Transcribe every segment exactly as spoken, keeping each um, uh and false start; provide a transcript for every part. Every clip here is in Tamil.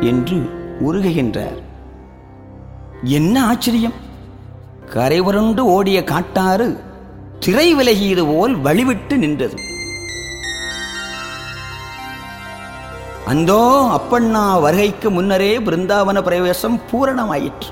என்று உருகுகின்றார். என்ன ஆச்சரியம்! கரைபுரண்டு ஓடிய காட்டாறு திரை விலகியது போல் வழிவிட்டு நின்றது. அந்தோ அப்பண்ணா வருகைக்கு முன்னரே பிருந்தாவன பிரவேசம் பூரணமாயிற்று.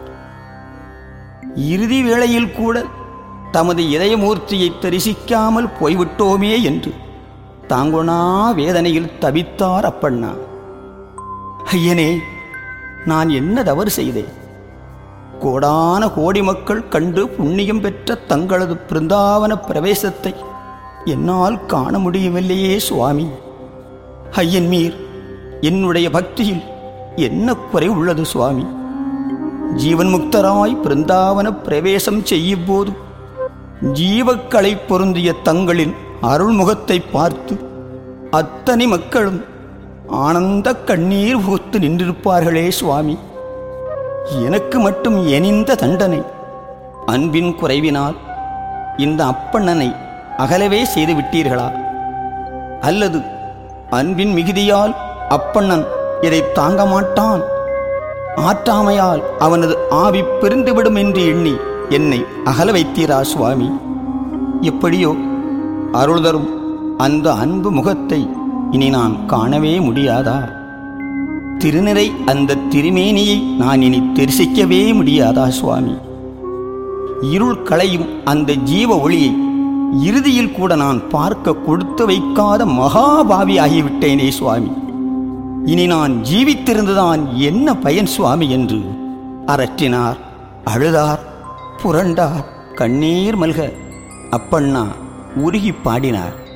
இறுதி வேளையில் கூட தமது இதயமூர்த்தியை தரிசிக்காமல் போய்விட்டோமே என்று தாங்குணா வேதனையில் தவித்தார் அப்பண்ணா. ஐயனே, நான் என்ன தவறு செய்தேன்? கோடான கோடி மக்கள் கண்டு புண்ணியம் பெற்ற தங்களது பிருந்தாவன பிரவேசத்தை என்னால் காண முடியவில்லையே சுவாமி. ஐயன் மீர் என்னுடைய பக்தியில் என்ன குறை உள்ளது சுவாமி? ஜீவன் முக்தராய் பிருந்தாவன பிரவேசம் செய்யும் போது ஜீவக்களை பொருந்திய தங்களின் அருள்முகத்தை பார்த்து அத்தனை மக்களும் ஆனந்த கண்ணீர் புகுத்து நின்றிருப்பார்களே சுவாமி. எனக்கு மட்டும் எனிந்த தண்டனை அன்பின் குறைவினால் இந்த அப்பண்ணனை அகலவே செய்து விட்டீர்களா? அல்லது அன்பின் மிகுதியால் அப்பண்ணன் இதை தாங்க மாட்டான், ஆற்றாமையால் அவனது ஆவி பிரிந்துவிடும் என்று எண்ணி என்னை அகல வைத்தீரா சுவாமி? எப்படியோ அருள் தரும் அந்த அன்பு முகத்தை இனி நான் காணவே முடியாதா? திருநிறை அந்த திருமேனியை நான் இனி தரிசிக்கவே முடியாதா சுவாமி? இருள் களையும் அந்த ஜீவ ஒளியை இறுதியில் கூட நான் பார்க்க கொடுத்து வைக்காத மகாபாவி ஆகிவிட்டேனே சுவாமி. இனி நான் ஜீவித்திருந்துதான் என்ன பயன் சுவாமி என்று அரற்றினார், அழுதார், புரண்டார், கண்ணீர் மல்க அப்பண்ணா உருகி பாடினார்.